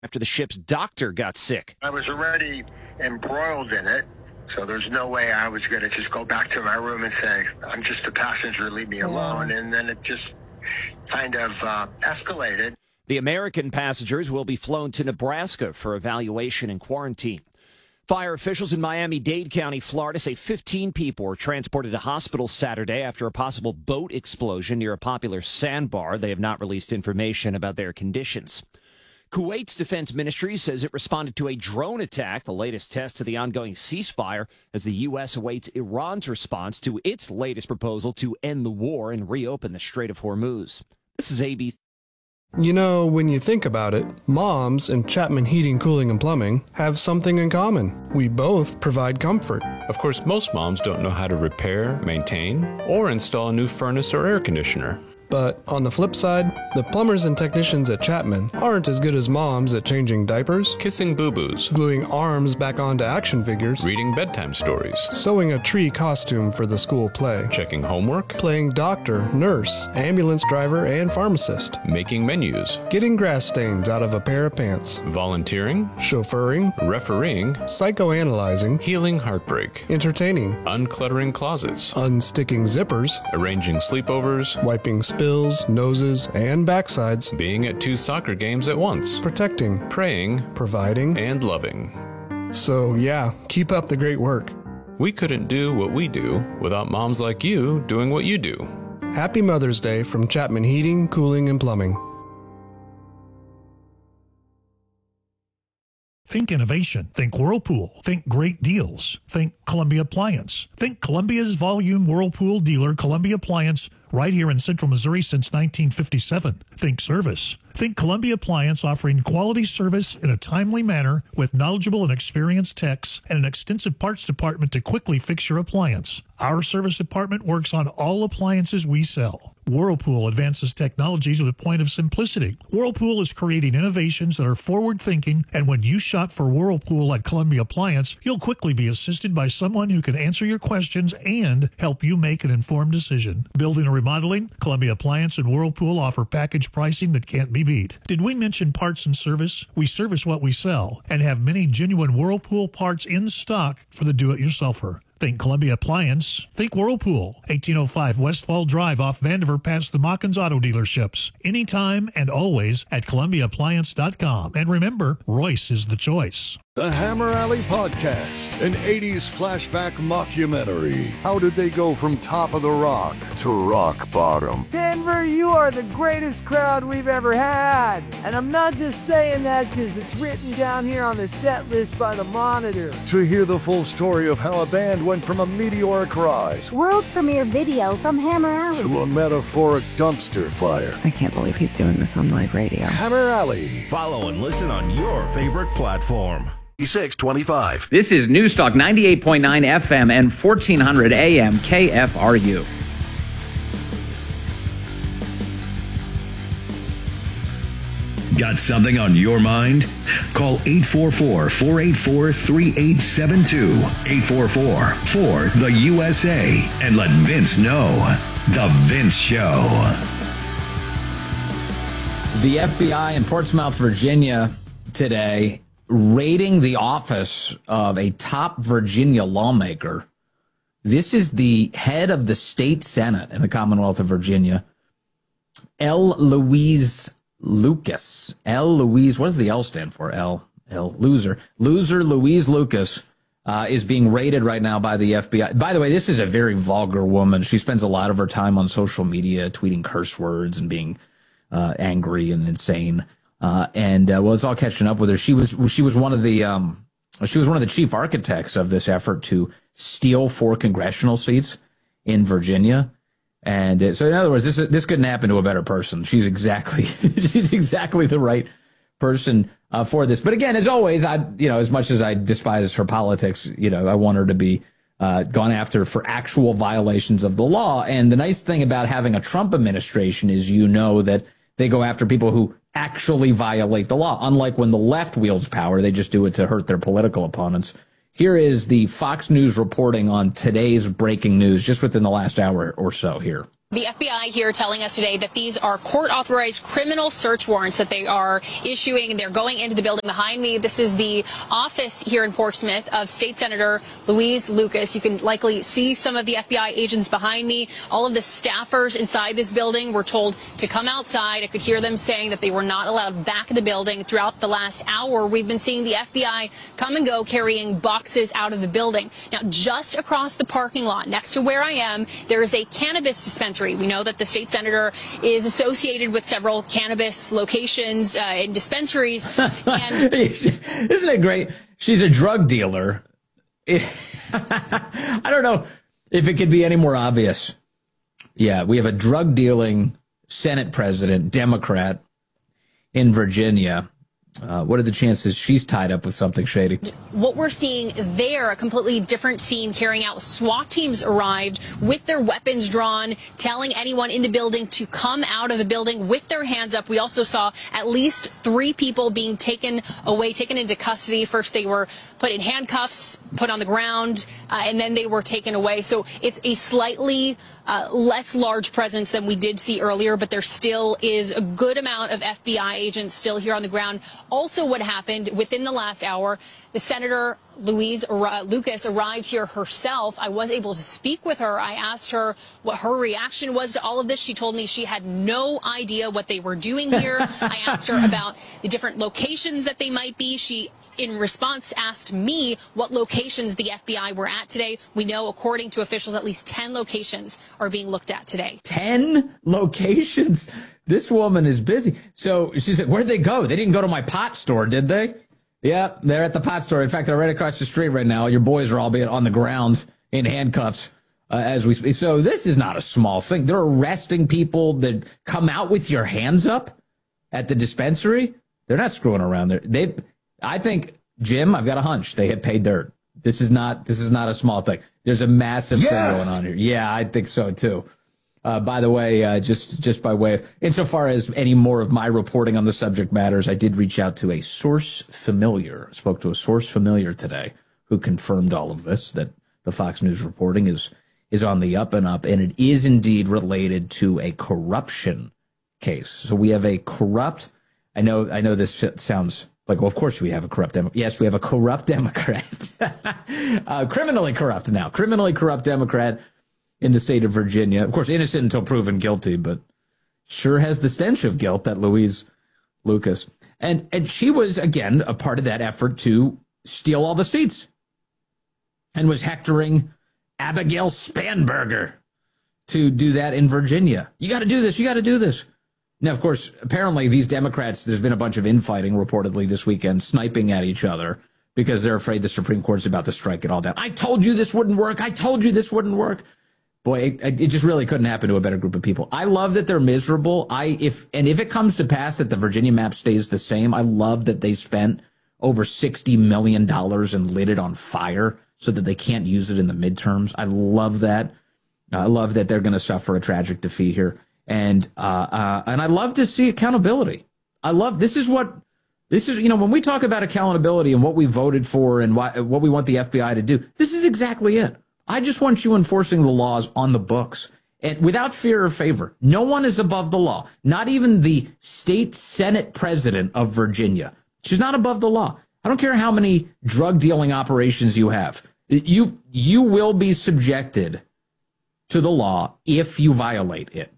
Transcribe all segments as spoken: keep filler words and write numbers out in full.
after the ship's doctor got sick. I was already embroiled in it, so there's no way I was going to just go back to my room and say, I'm just a passenger, leave me alone. And then it just kind of uh, escalated. The American passengers will be flown to Nebraska for evaluation and quarantine. Fire officials in Miami-Dade County, Florida, say fifteen people were transported to hospital Saturday after a possible boat explosion near a popular sandbar. They have not released information about their conditions. Kuwait's defense ministry says it responded to a drone attack, the latest test of the ongoing ceasefire, as the U S awaits Iran's response to its latest proposal to end the war and reopen the Strait of Hormuz. This is A B C. You know, when you think about it, Moms and Chapman Heating, Cooling, and Plumbing have something in common. We both provide comfort. Of course, most moms don't know how to repair, maintain, or install a new furnace or air conditioner. But on the flip side, the plumbers and technicians at Chapman aren't as good as moms at changing diapers, kissing boo-boos, gluing arms back onto action figures, reading bedtime stories, sewing a tree costume for the school play, checking homework, playing doctor, nurse, ambulance driver, and pharmacist, making menus, getting grass stains out of a pair of pants, volunteering, chauffeuring, refereeing, psychoanalyzing, healing heartbreak, entertaining, uncluttering closets, unsticking zippers, arranging sleepovers, wiping spills, noses, and backsides, being at two soccer games at once, protecting, praying, providing, and loving. So yeah, keep up the great work. We couldn't do what we do without moms like you doing what you do. Happy Mother's Day from Chapman Heating, Cooling, and Plumbing. Think innovation. Think Whirlpool. Think great deals. Think Columbia Appliance. Think Columbia's volume Whirlpool dealer, Columbia Appliance, right here in Central Missouri since nineteen fifty-seven. Think service. Think Columbia Appliance, offering quality service in a timely manner with knowledgeable and experienced techs and an extensive parts department to quickly fix your appliance. Our service department works on all appliances we sell. Whirlpool advances technologies with a point of simplicity. Whirlpool is creating innovations that are forward-thinking, and when you shop for Whirlpool at Columbia Appliance, you'll quickly be assisted by someone who can answer your questions and help you make an informed decision. Building or remodeling, Columbia Appliance and Whirlpool offer package pricing that can't be beat. Did we mention parts and service? We service what we sell and have many genuine Whirlpool parts in stock for the do-it-yourselfer. Think Columbia Appliance. Think Whirlpool. eighteen oh five Westfall Drive off Vandiver past the Mockins Auto Dealerships. Anytime and always at Columbia Appliance dot com. And remember, Royce is the choice. The Hammer Alley Podcast, an eighties flashback mockumentary. How did they go from top of the rock to rock bottom? Denver, you are the greatest crowd we've ever had. And I'm not just saying that because it's written down here on the set list by the Monitor. To hear the full story of how a band went from a meteoric rise, world premiere video from Hammer Alley, to a metaphoric dumpster fire. I can't believe he's doing this on live radio. Hammer Alley. Follow and listen on your favorite platform. six twenty-five. This is Newstalk ninety-eight point nine F M and fourteen hundred A M K F R U. Got something on your mind? Call eight four four, four eight four, three eight seven two, eight four four, four, the U S A, and let Vince know. The Vince Show. The F B I in Portsmouth, Virginia today raiding the office of a top Virginia lawmaker. This is the head of the state Senate in the Commonwealth of Virginia, L. Louise Lucas. L. Louise, what does the L stand for? L. L. Loser. Loser Louise Lucas uh, is being raided right now by the F B I. By the way, this is a very vulgar woman. She spends a lot of her time on social media tweeting curse words and being uh, angry and insane. Uh, and uh, well, it's all catching up with her. She was she was one of the um, she was one of the chief architects of this effort to steal four congressional seats in Virginia. And uh, so, in other words, this this couldn't happen to a better person. She's exactly she's exactly the right person uh, for this. But again, as always, I you know as much as I despise her politics, you know I want her to be uh, gone after for actual violations of the law. And the nice thing about having a Trump administration is you know that they go after people who actually violate the law. Unlike when the left wields power, they just do it to hurt their political opponents. Here is the Fox News reporting on today's breaking news just within the last hour or so here. The F B I here telling us today that these are court-authorized criminal search warrants that they are issuing, and they're going into the building behind me. This is the office here in Portsmouth of State Senator Louise Lucas. You can likely see some of the F B I agents behind me. All of the staffers inside this building were told to come outside. I could hear them saying that they were not allowed back in the building. Throughout the last hour, we've been seeing the F B I come and go carrying boxes out of the building. Now, just across the parking lot next to where I am, there is a cannabis dispensary. We know that the state senator is associated with several cannabis locations uh, and dispensaries. And isn't it great? She's a drug dealer. I don't know if it could be any more obvious. Yeah, we have a drug dealing Senate president, Democrat, in Virginia. Uh, what are the chances she's tied up with something shady? What we're seeing there, a completely different scene carrying out. SWAT teams arrived with their weapons drawn, telling anyone in the building to come out of the building with their hands up. We also saw at least three people being taken away, taken into custody. First, they were put in handcuffs, put on the ground, uh, and then they were taken away. So it's a slightly uh, less large presence than we did see earlier, but there still is a good amount of F B I agents still here on the ground. Also, what happened within the last hour, the Senator Louise uh, Lucas arrived here herself. I was able to speak with her. I asked her what her reaction was to all of this. She told me she had no idea what they were doing here. I asked her about the different locations that they might be. She, in response, asked me what locations the F B I were at today. We know, according to officials, at least ten locations are being looked at today. ten locations? This woman is busy. So she said, where'd they go? They didn't go to my pot store, did they? Yeah, they're at the pot store. In fact, they're right across the street right now. Your boys are all being on the ground in handcuffs uh, as we speak. So this is not a small thing. They're arresting people that come out with your hands up at the dispensary. They're not screwing around there. They, I think, Jim, I've got a hunch they had paid dirt. This is not, this is not a small thing. There's a massive yes! thing going on here. Yeah, I think so too. Uh, by the way, uh, just just by way of, insofar as any more of my reporting on the subject matters, I did reach out to a source familiar, spoke to a source familiar today who confirmed all of this, that the Fox News reporting is is on the up and up, and it is indeed related to a corruption case. So we have a corrupt, I know I know this sounds like, well, of course we have a corrupt Democrat. Yes, we have a corrupt Democrat, uh, criminally corrupt now, criminally corrupt Democrat in the state of Virginia. Of course, innocent until proven guilty, but sure has the stench of guilt, that Louise Lucas. And and she was, again, a part of that effort to steal all the seats and was hectoring Abigail Spanberger to do that in Virginia. You got to do this. You got to do this. Now, of course, apparently these Democrats, there's been a bunch of infighting reportedly this weekend, sniping at each other because they're afraid the Supreme Court's about to strike it all down. I told you this wouldn't work. I told you this wouldn't work. Boy, it, it just really couldn't happen to a better group of people. I love that they're miserable. I if and if it comes to pass that the Virginia map stays the same, I love that they spent over sixty million dollars and lit it on fire so that they can't use it in the midterms. I love that. I love that they're going to suffer a tragic defeat here. And uh, uh, and I love to see accountability. I love this is what this is. You know, when we talk about accountability and what we voted for and why, what we want the F B I to do, this is exactly it. I just want you enforcing the laws on the books and without fear or favor. No one is above the law, not even the state Senate president of Virginia. She's not above the law. I don't care how many drug dealing operations you have. You, you will be subjected to the law if you violate it.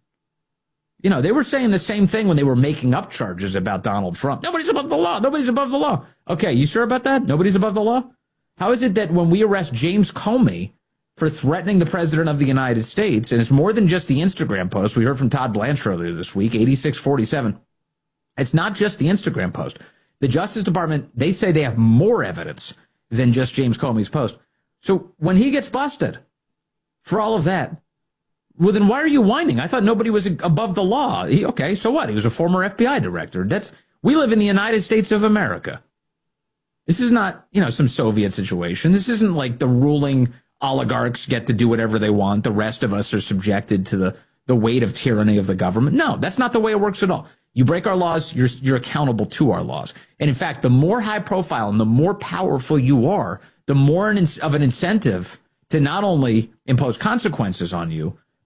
You know, they were saying the same thing when they were making up charges about Donald Trump. Nobody's above the law. Nobody's above the law. Okay, you sure about that? Nobody's above the law? How is it that when we arrest James Comey for threatening the president of the United States, and it's more than just the Instagram post. We heard from Todd Blanchard earlier this week, eighty-six forty-seven. It's not just the Instagram post. The Justice Department, they say they have more evidence than just James Comey's post. So when he gets busted for all of that, well, then why are you whining? I thought nobody was above the law. He, okay, so what? He was a former F B I director. That's we live in the United States of America. This is not, you know, some Soviet situation. This isn't like the ruling oligarchs get to do whatever they want. The rest of us are subjected to the, the weight of tyranny of the government. No, that's not the way it works at all. You break our laws, you're, you're accountable to our laws. And in fact, the more high profile and the more powerful you are, the more an, of an incentive to not only impose consequences on you,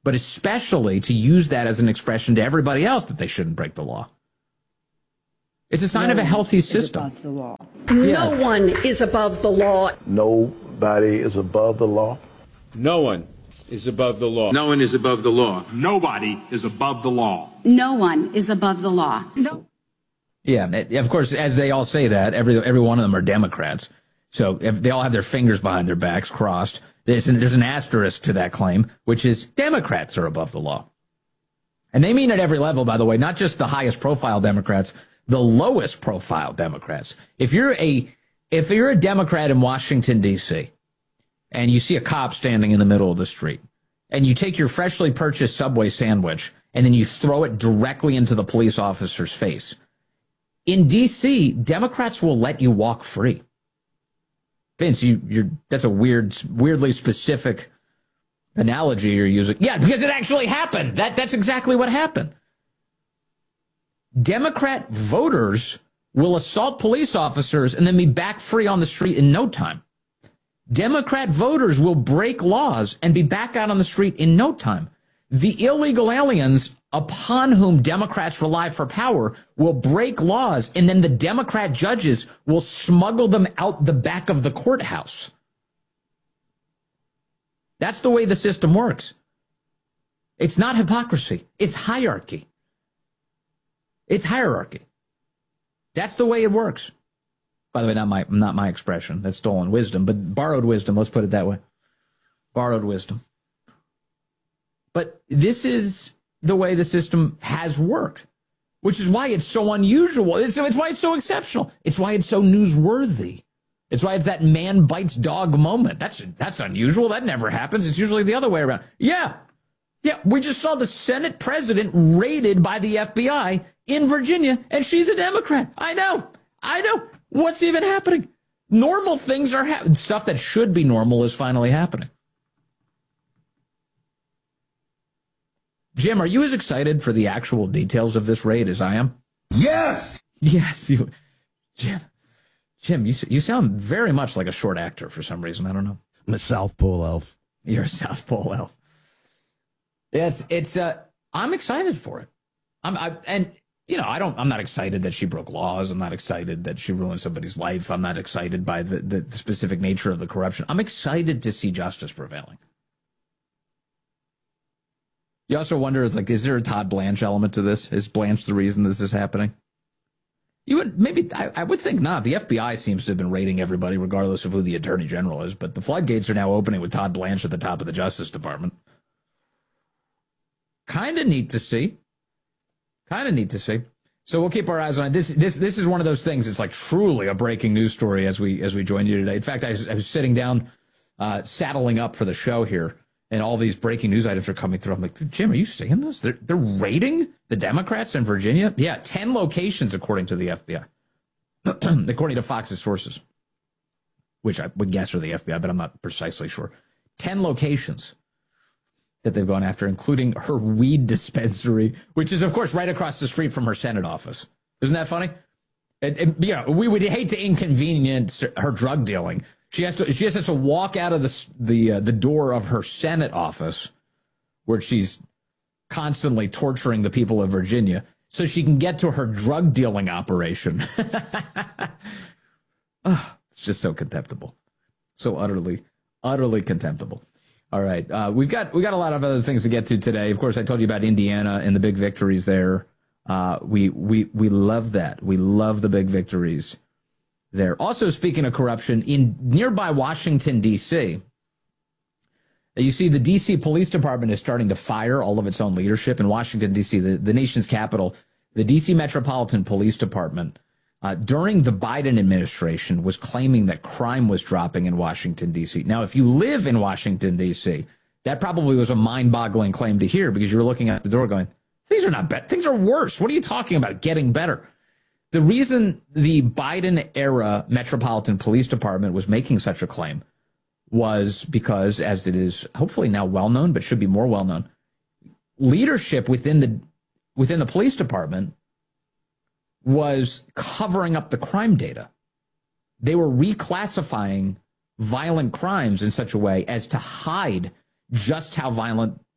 but especially to use that as an expression to everybody else that they shouldn't break the law. It's a sign no of a healthy system. Above the law. No one is above the law. Nobody is above the law. No one is above the law. No one is above the law. Nobody is above the law. No one is above the law. No. Yeah, of course, as they all say that, every every one of them are Democrats. So if they all have their fingers behind their backs crossed, there's an, there's an asterisk to that claim, which is Democrats are above the law. And they mean at every level, by the way, not just the highest profile Democrats, the lowest profile Democrats. If you're a if you're a Democrat in Washington, D C, and you see a cop standing in the middle of the street, and you take your freshly purchased Subway sandwich, and then you throw it directly into the police officer's face, in D C, Democrats will let you walk free. Vince, you, you're that's a weird, weirdly specific analogy you're using. Yeah, because it actually happened. That that's exactly what happened. Democrat voters will assault police officers and then be back free on the street in no time. Democrat voters will break laws and be back out on the street in no time. The illegal aliens upon whom Democrats rely for power will break laws, and then the Democrat judges will smuggle them out the back of the courthouse. That's the way the system works. It's not hypocrisy. It's hierarchy. It's hierarchy. That's the way it works. By the way, not my not my expression. That's stolen wisdom, but borrowed wisdom. Let's put it that way. Borrowed wisdom. But this is the way the system has worked, which is why it's so unusual. It's, it's why it's so exceptional. It's why it's so newsworthy. It's why it's that man bites dog moment. That's that's unusual. That never happens. It's usually the other way around. Yeah. Yeah, we just saw the Senate president raided by the F B I in Virginia, and she's a Democrat. I know. I know. What's even happening? Normal things are happening. Stuff that should be normal is finally happening. Jim, are you as excited for the actual details of this raid as I am? Yes! Yes, you, Jim. Jim, you you sound very much like a short actor for some reason. I don't know. I'm a South Pole elf. You're a South Pole elf. Yes, it's. Uh, I'm excited for it. I'm. I, and you know, I don't. I'm not excited that she broke laws. I'm not excited that she ruined somebody's life. I'm not excited by the, the, the specific nature of the corruption. I'm excited to see justice prevailing. You also wonder, it's like, is there a Todd Blanche element to this? Is Blanche the reason this is happening? You would maybe. I, I would think not. The F B I seems to have been raiding everybody, regardless of who the Attorney General is. But the floodgates are now opening with Todd Blanche at the top of the Justice Department. Kind of neat to see. Kind of neat to see. So we'll keep our eyes on it. This this this is one of those things. It's like truly a breaking news story as we as we joined you today. In fact, I was, I was sitting down, uh, saddling up for the show here, and all these breaking news items are coming through. I'm like, Jim, are you seeing this? They're they're raiding the Democrats in Virginia. Yeah, ten locations according to the F B I, according to Fox's sources, which I would guess are the F B I, but I'm not precisely sure. Ten locations that they've gone after, including her weed dispensary, which is, of course, right across the street from her Senate office. Isn't that funny? It, it, you know, we would hate to inconvenience her drug dealing. She has to. She just has to walk out of the the uh, the door of her Senate office, where she's constantly torturing the people of Virginia, so she can get to her drug dealing operation. Oh, it's just so contemptible, so utterly, utterly contemptible. All right, uh, we've got we got a lot of other things to get to today. Of course, I told you about Indiana and the big victories there. Uh, we we we love that. We love the big victories there. Also, speaking of corruption, in nearby Washington, D C, you see the D C Police Department is starting to fire all of its own leadership. In Washington, D C, the, the nation's capital, the D C Metropolitan Police Department, uh, during the Biden administration, was claiming that crime was dropping in Washington, D C. Now, if you live in Washington, D C, that probably was a mind-boggling claim to hear, because you were looking out the door going, things are not better. Things are worse. What are you talking about? Getting better. The reason the Biden-era Metropolitan Police Department was making such a claim was because, as it is hopefully now well-known, but should be more well-known, leadership within the within the police department was covering up the crime data. They were reclassifying violent crimes in such a way as to hide just how violent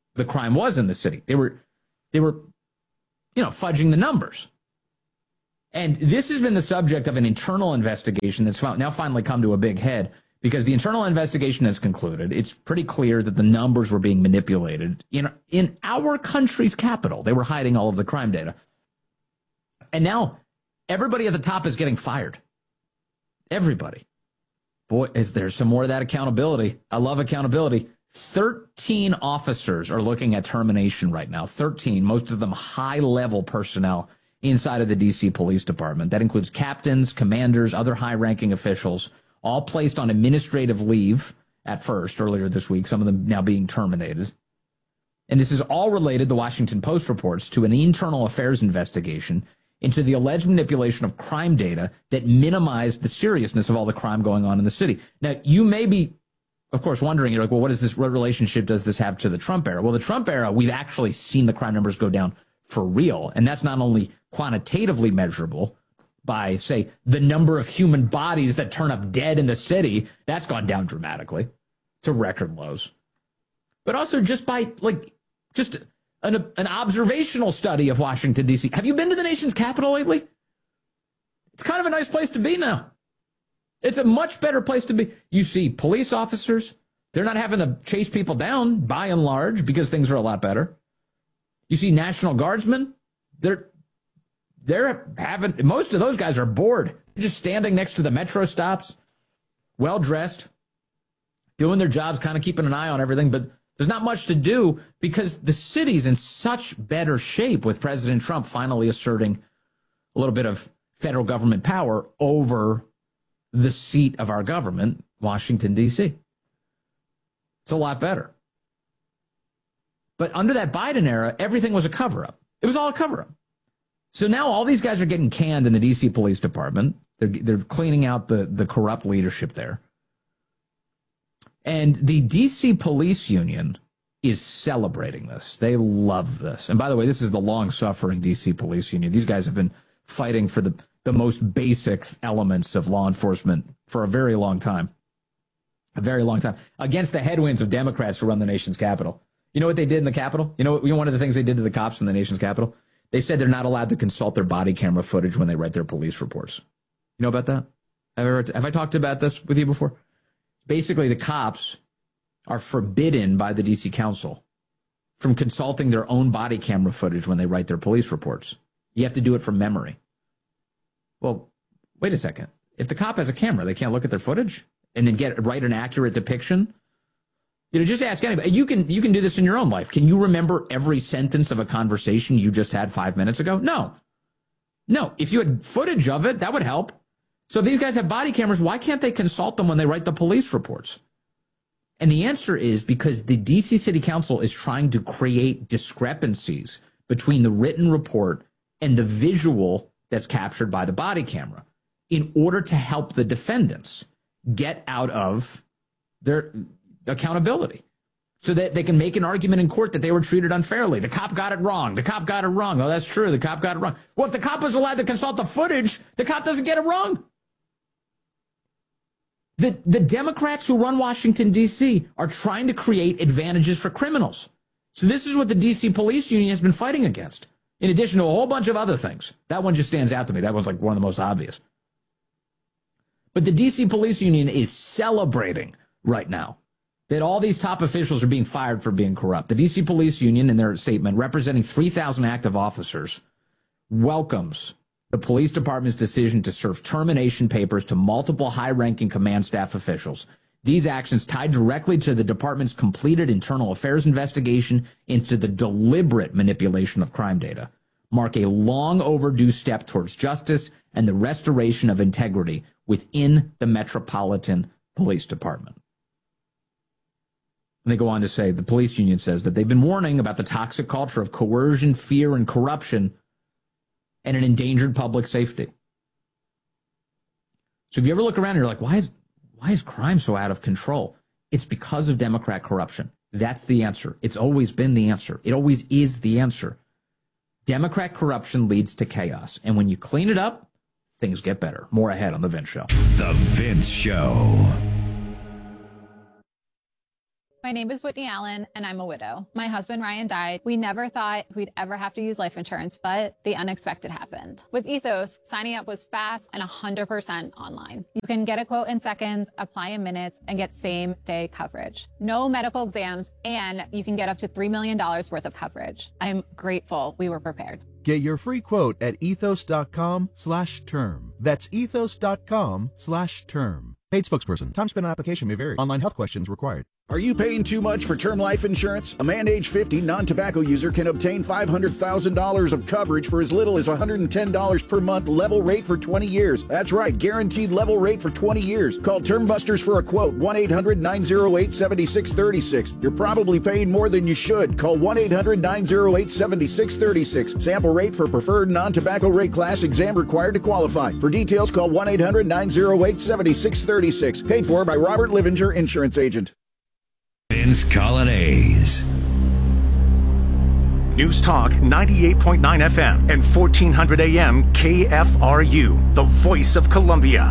the crime was in the city. They were, they were, you know, fudging the numbers. And this has been the subject of an internal investigation that's now finally come to a big head because the internal investigation has concluded. It's pretty clear that the numbers were being manipulated in, in our country's capital. They were hiding all of the crime data. And now everybody at the top is getting fired. Everybody. Boy, is there some more of that accountability. I love accountability. thirteen officers are looking at termination right now. thirteen, most of them high-level personnel inside of the D C Police Department. That includes captains, commanders, other high-ranking officials, all placed on administrative leave at first, earlier this week, some of them now being terminated. And this is all related, the Washington Post reports, to an internal affairs investigation into the alleged manipulation of crime data that minimized the seriousness of all the crime going on in the city. Now, you may be, of course, wondering, you're like, well, what is this, what relationship does this have to the Trump era? Well, the Trump era, we've actually seen the crime numbers go down for real. And that's not only quantitatively measurable by, say, the number of human bodies that turn up dead in the city. That's gone down dramatically to record lows. But also just by, like, just an, an observational study of Washington, D C. Have you been to the nation's capital lately? It's kind of a nice place to be now. It's a much better place to be. You see police officers. They're not having to chase people down, by and large, because things are a lot better. You see National Guardsmen. They're they're having, most of those guys are bored. They're just standing next to the metro stops, well-dressed, doing their jobs, kind of keeping an eye on everything. But there's not much to do because the city's in such better shape with President Trump finally asserting a little bit of federal government power over the seat of our government, Washington, D C. It's a lot better. But under that Biden era, everything was a cover-up. It was all a cover-up. So now all these guys are getting canned in the D C Police Department. They're, they're cleaning out the, the corrupt leadership there. And the D C Police Union is celebrating this. They love this. And by the way, this is the long-suffering D C Police Union. These guys have been fighting for the, the most basic elements of law enforcement for a very long time. A very long time. Against the headwinds of Democrats who run the nation's capital. You know what they did in the Capitol? You know, you know one of the things they did to the cops in the nation's capital? They said they're not allowed to consult their body camera footage when they write their police reports. You know about that? Have I, ever, have I talked about this with you before? Basically, the cops are forbidden by the D C Council from consulting their own body camera footage when they write their police reports. You have to do it from memory. Well, wait a second. If the cop has a camera, they can't look at their footage and then get write an accurate depiction? You know, just ask anybody. You can you can do this in your own life. Can you remember every sentence of a conversation you just had five minutes ago? No. No. If you had footage of it, that would help. So if these guys have body cameras, why can't they consult them when they write the police reports? And the answer is because the D C City Council is trying to create discrepancies between the written report and the visual that's captured by the body camera in order to help the defendants get out of their accountability so that they can make an argument in court that they were treated unfairly. The cop got it wrong. The cop got it wrong. Oh, that's true. The cop got it wrong. Well, if the cop was allowed to consult the footage, the cop doesn't get it wrong. The, the Democrats who run Washington, D C are trying to create advantages for criminals. So this is what the D C Police Union has been fighting against, in addition to a whole bunch of other things. That one just stands out to me. That was like one of the most obvious. But the D C Police Union is celebrating right now that all these top officials are being fired for being corrupt. The D C Police Union, in their statement, representing three thousand active officers, welcomes the police department's decision to serve termination papers to multiple high-ranking command staff officials. These actions, tied directly to the department's completed internal affairs investigation into the deliberate manipulation of crime data, mark a long overdue step towards justice and the restoration of integrity within the Metropolitan Police Department. And they go on to say, the police union says that they've been warning about the toxic culture of coercion, fear, and corruption and an endangered public safety. So if you ever look around and you're like, why is, why is crime so out of control? It's because of Democrat corruption. That's the answer. It's always been the answer. It always is the answer. Democrat corruption leads to chaos. And when you clean it up, things get better. More ahead on The Vince Show. The Vince Show. My name is Whitney Allen, and I'm a widow. My husband, Ryan, died. We never thought we'd ever have to use life insurance, but the unexpected happened. With Ethos, signing up was fast and one hundred percent online. You can get a quote in seconds, apply in minutes, and get same-day coverage. No medical exams, and you can get up to three million dollars worth of coverage. I'm grateful we were prepared. Get your free quote at ethos.com slash term. That's ethos.com slash term. Paid spokesperson. Time spent on application may vary. Online health questions required. Are you paying too much for term life insurance? A man age fifty non-tobacco user can obtain five hundred thousand dollars of coverage for as little as one hundred ten dollars per month, level rate for twenty years. That's right, guaranteed level rate for twenty years. Call Term Busters for a quote, one eight hundred nine oh eight seven six three six. You're probably paying more than you should. Call one eight hundred nine oh eight seven six three six. Sample rate for preferred non-tobacco rate class, exam required to qualify. For details, call one eight hundred nine oh eight seven six three six. Paid for by Robert Livinger, Insurance Agent. Vince Colonnese. News Talk ninety-eight point nine F M and fourteen hundred A M K F R U, the voice of Columbia.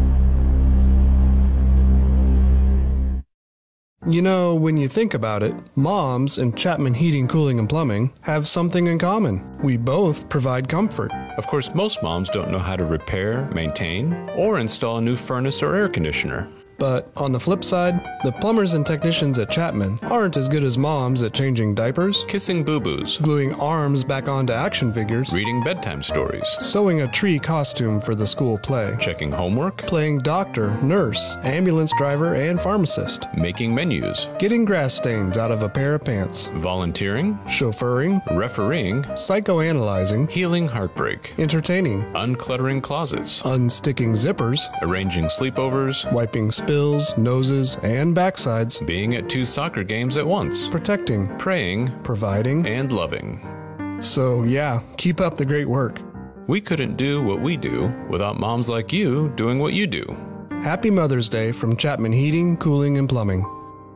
You know, when you think about it, moms and Chapman Heating, Cooling, and Plumbing have something in common. We both provide comfort. Of course, most moms don't know how to repair, maintain, or install a new furnace or air conditioner. But on the flip side, the plumbers and technicians at Chapman aren't as good as moms at changing diapers, kissing boo-boos, gluing arms back onto action figures, reading bedtime stories, sewing a tree costume for the school play, checking homework, playing doctor, nurse, ambulance driver, and pharmacist, making menus, getting grass stains out of a pair of pants, volunteering, chauffeuring, refereeing, psychoanalyzing, healing heartbreak, entertaining, uncluttering closets, unsticking zippers, arranging sleepovers, wiping spills, noses, and backsides, being at two soccer games at once, protecting, praying, providing, and loving. So yeah, keep up the great work. We couldn't do what we do without moms like you doing what you do. Happy Mother's Day from Chapman Heating, Cooling, and Plumbing.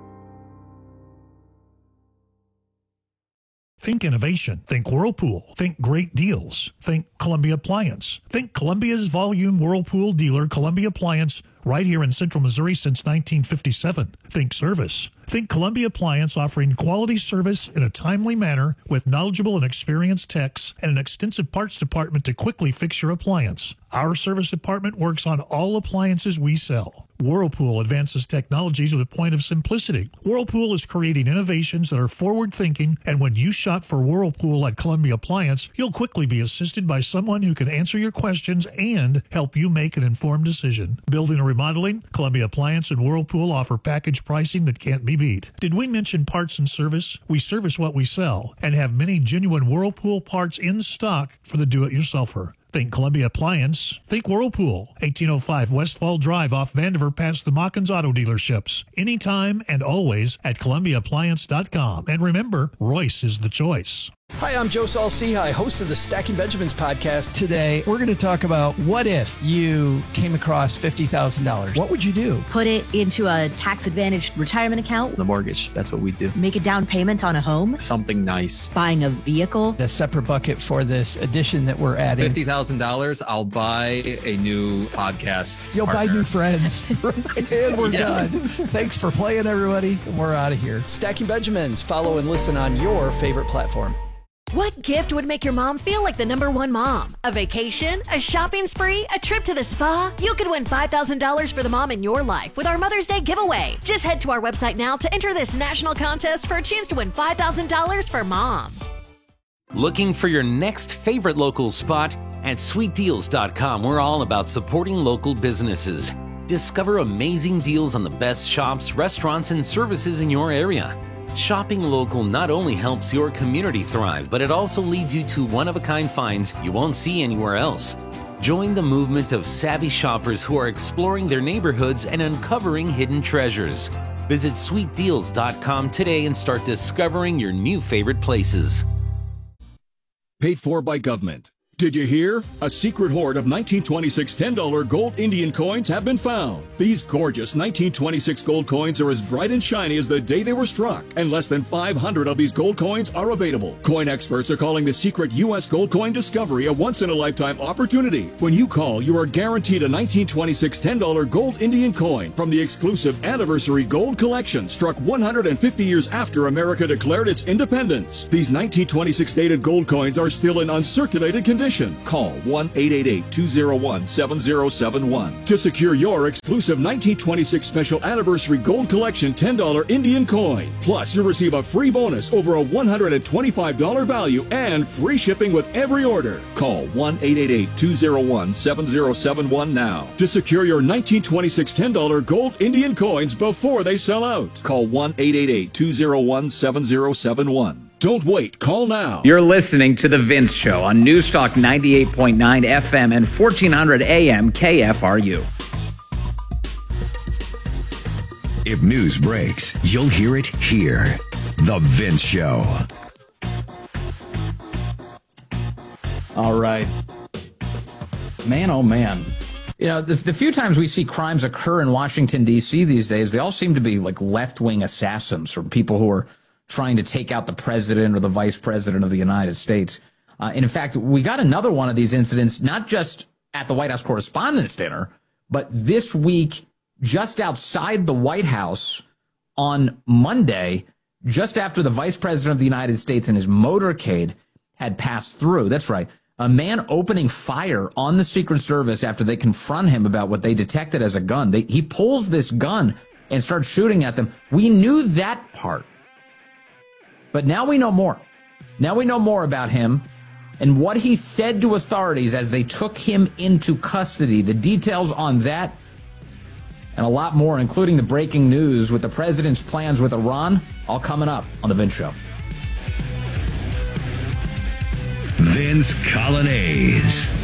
Think innovation. Think Whirlpool. Think great deals. Think Columbia Appliance. Think Columbia's volume Whirlpool dealer, Columbia Appliance, right here in Central Missouri since nineteen fifty-seven. Think service. Think Columbia Appliance, offering quality service in a timely manner with knowledgeable and experienced techs and an extensive parts department to quickly fix your appliance. Our service department works on all appliances we sell. Whirlpool advances technologies with a point of simplicity. Whirlpool is creating innovations that are forward-thinking, and when you shop for Whirlpool at Columbia Appliance, you'll quickly be assisted by someone who can answer your questions and help you make an informed decision. Building or remodeling, Columbia Appliance and Whirlpool offer package pricing that can't be beat. Did we mention parts and service? We service what we sell and have many genuine Whirlpool parts in stock for the do-it-yourselfer. Think Columbia Appliance. Think Whirlpool. eighteen oh five Westfall Drive off Vandiver past the Mockins Auto Dealerships. Anytime and always at Columbia Appliance dot com. And remember, Royce is the choice. Hi, I'm Joe Saul-Sehy, host of the Stacking Benjamins podcast. Today, we're going to talk about what if you came across fifty thousand dollars. What would you do? Put it into a tax-advantaged retirement account. The mortgage, that's what we do. Make a down payment on a home. Something nice. Buying a vehicle. A separate bucket for this addition that we're adding. fifty thousand dollars, I'll buy a new podcast You'll partner. buy new friends. And we're Yeah. done. Thanks for playing, everybody. We're out of here. Stacking Benjamins. Follow and listen on your favorite platform. What gift would make your mom feel like the number one mom? A vacation? A shopping spree? A trip to the spa? You could win five thousand dollars for the mom in your life with our Mother's Day giveaway. Just head to our website now to enter this national contest for a chance to win five thousand dollars for mom. Looking for your next favorite local spot? At sweet deals dot com, we're all about supporting local businesses. Discover amazing deals on the best shops, restaurants, and services in your area. Shopping local not only helps your community thrive, but it also leads you to one-of-a-kind finds you won't see anywhere else. Join the movement of savvy shoppers who are exploring their neighborhoods and uncovering hidden treasures. Visit sweet deals dot com today and start discovering your new favorite places. Paid for by government. Did you hear? A secret hoard of nineteen twenty-six ten dollar gold Indian coins have been found. These gorgeous nineteen twenty-six gold coins are as bright and shiny as the day they were struck, and less than five hundred of these gold coins are available. Coin experts are calling the secret U S gold coin discovery a once-in-a-lifetime opportunity. When you call, you are guaranteed a nineteen twenty-six ten dollar gold Indian coin from the exclusive Anniversary Gold Collection, struck one hundred fifty years after America declared its independence. These nineteen twenty-six dated gold coins are still in uncirculated condition. Call one eight eight eight, two zero one, seven zero seven one to secure your exclusive nineteen twenty-six Special Anniversary Gold Collection ten dollar Indian coin. Plus, you'll receive a free bonus over a one hundred twenty-five dollars value and free shipping with every order. Call one eight eight eight, two zero one, seven zero seven one now to secure your nineteen twenty-six ten dollar gold Indian coins before they sell out. Call one eight eight eight, two zero one, seven zero seven one. Don't wait. Call now. You're listening to The Vince Show on Newstalk ninety-eight point nine F M and fourteen hundred A M K F R U. If news breaks, you'll hear it here. The Vince Show. All right. Man, oh man. You know, the, the few times we see crimes occur in Washington, D C these days, they all seem to be like left-wing assassins or people who are trying to take out the president or the vice president of the United States. Uh, and in fact, we got another one of these incidents, not just at the White House Correspondents' Dinner, but this week, just outside the White House on Monday, just after the vice president of the United States and his motorcade had passed through. That's right. A man opening fire on the Secret Service after they confront him about what they detected as a gun. They, he pulls this gun and starts shooting at them. We knew that part. But now we know more. Now we know more about him and what he said to authorities as they took him into custody. The details on that and a lot more, including the breaking news with the president's plans with Iran, all coming up on The Vince Show. Vince Colonnese.